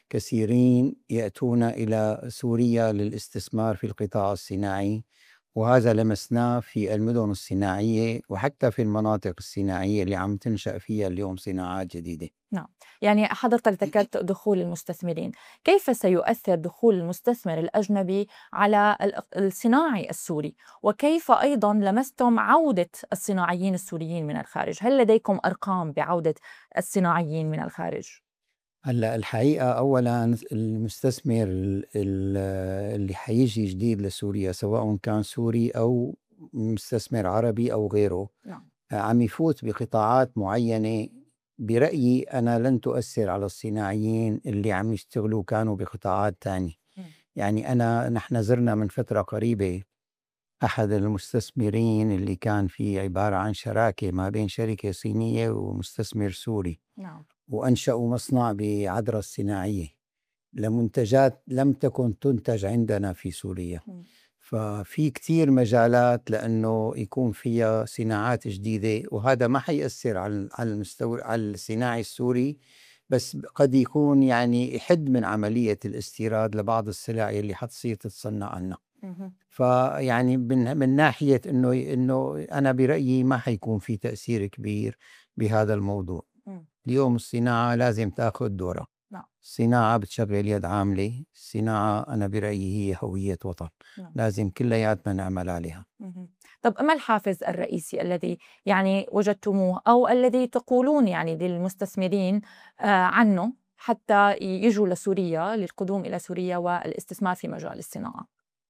كثيرين يأتون إلى سوريا للاستثمار في القطاع الصناعي، وهذا لمسناه في المدن الصناعية وحتى في المناطق الصناعية اللي عم تنشأ فيها اليوم صناعات جديدة. نعم، يعني حضرتك ذكرت دخول المستثمرين، كيف سيؤثر دخول المستثمر الأجنبي على الصناعي السوري؟ وكيف أيضا لمستم عودة الصناعيين السوريين من الخارج؟ هل لديكم أرقام بعودة الصناعيين من الخارج؟ هلا الحقيقة أولا المستثمر اللي حيجي جديد لسوريا سواء كان سوري أو مستثمر عربي أو غيره، نعم. عم يفوت بقطاعات معينة برأيي أنا لن تؤثر على الصناعيين اللي عم يشتغلوا كانوا بقطاعات تانية. يعني نحن زرنا من فترة قريبة أحد المستثمرين اللي كان فيه عبارة عن شراكة ما بين شركة صينية ومستثمر سوري، نعم. وأنشأوا مصنع بعذرة الصناعية لمنتجات لم تكن تنتج عندنا في سوريا. ففي كتير مجالات لأنه يكون فيها صناعات جديدة، وهذا ما حيأثر على الصناعي السوري، بس قد يكون يعني يحد من عملية الاستيراد لبعض السلع اللي حتصير تتصنع عنا. فيعني من ناحية إنه أنا برأيي ما حيكون في تأثير كبير بهذا الموضوع. اليوم الصناعة لازم تأخذ دورها. نعم. الصناعة بتشغل يد عاملة، الصناعة أنا برأيي هي هوية وطن. نعم. لازم كلياتنا نعمل عليها. طب ما الحافز الرئيسي الذي يعني وجدتموه أو الذي تقولون يعني للمستثمرين عنه حتى يجوا لسوريا للقدوم إلى سوريا والاستثمار في مجال الصناعة؟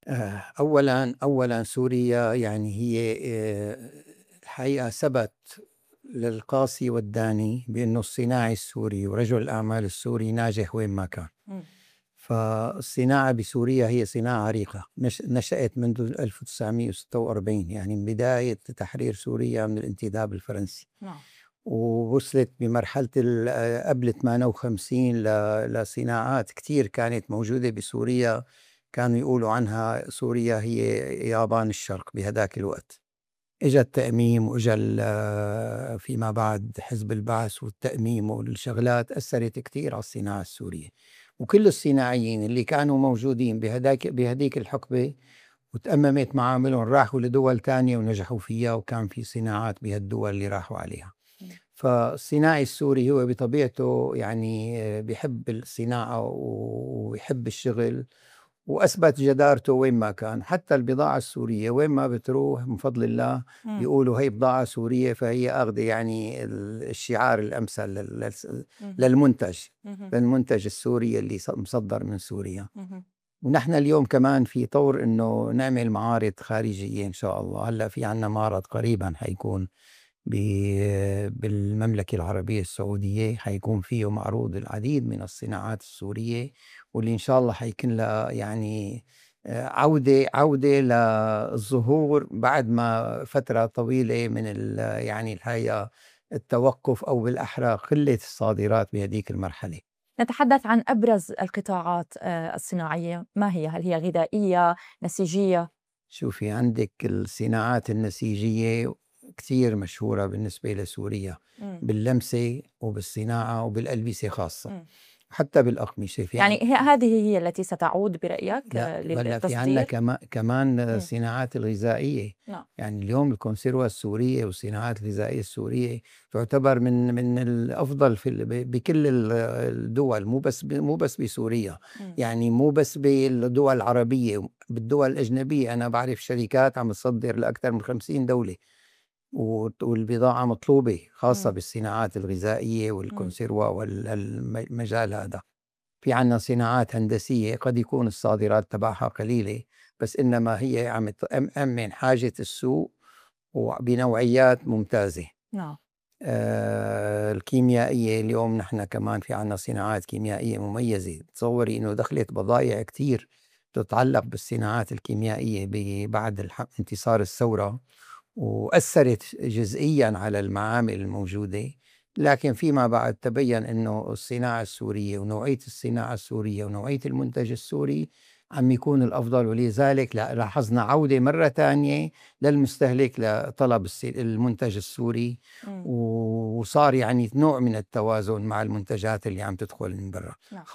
أولا سوريا يعني هي الحقيقة ثبت للقاصي والداني بأنه الصناعي السوري ورجل الأعمال السوري ناجح وين ما كان. فالصناعة بسوريا هي صناعة عريقة نشأت منذ 1946، يعني من بداية تحرير سوريا من الانتداب الفرنسي. ووصلت بمرحلة قبل 58 لصناعات كتير كانت موجودة بسوريا، كانوا يقولوا عنها سوريا هي يابان الشرق بهداك الوقت. اجى التأميم واجى فيما بعد حزب البعث، والتأميم والشغلات أثرت كتير على الصناعة السورية، وكل الصناعيين اللي كانوا موجودين بهديك الحقبة وتأممت معاملهم راحوا لدول تانية ونجحوا فيها، وكان في صناعات بهالدول اللي راحوا عليها. فالصناعي السوري هو بطبيعته يعني بيحب الصناعة ويحب الشغل، وأثبت جدارته وين ما كان. حتى البضاعة السورية وين ما بتروح من فضل الله بيقولوا هي بضاعة سورية، فهي أخذ يعني الشعار الأمثل للمنتج السوري اللي مصدر من سوريا. ونحن اليوم كمان في طور إنه نعمل معارض خارجية إن شاء الله. هلأ في عنا معرض قريبا حيكون بالمملكة العربية السعودية، حيكون فيه معروض العديد من الصناعات السورية، واللي إن شاء الله حيكون لها يعني عودة للظهور بعد ما فترة طويلة من يعني الحقيقة التوقف، أو بالأحرى قلة الصادرات بهذيك المرحلة. نتحدث عن أبرز القطاعات الصناعية، ما هي؟ هل هي غذائية، نسيجية؟ شوفي، عندك الصناعات النسيجية كثير مشهورة بالنسبة لسوريا، باللمسة وبالصناعة وبالألبسة خاصة، حتى بالأقمشة. يعني هذه هي التي ستعود برأيك لا، في عنا كمان صناعات الغذائية. يعني اليوم الكونسيروا السورية والصناعات الغذائية السورية تعتبر من الأفضل بكل الدول، مو بس بسوريا. يعني مو بس بالدول العربية، بالدول الأجنبية أنا بعرف شركات عم تصدر لأكثر من 50 دولة، والبضاعة مطلوبة خاصة بالصناعات الغذائية والكونسيروا والمجال هذا. في عنا صناعات هندسية قد يكون الصادرات تبعها قليلة، بس إنما هي عم تأمن حاجة السوق وبنوعيات ممتازة. الكيميائية اليوم نحن كمان في عنا صناعات كيميائية مميزة. تصوري إنه دخلت بضائع كتير تتعلق بالصناعات الكيميائية بعد انتصار الثورة، وأثرت جزئيا على المعامل الموجودة. لكن فيما بعد تبين أنه الصناعة السورية ونوعية الصناعة السورية ونوعية المنتج السوري عم يكون الأفضل، ولذلك لاحظنا عودة مرة تانية للمستهلك لطلب المنتج السوري، وصار يعني نوع من التوازن مع المنتجات اللي عم تدخل من برا.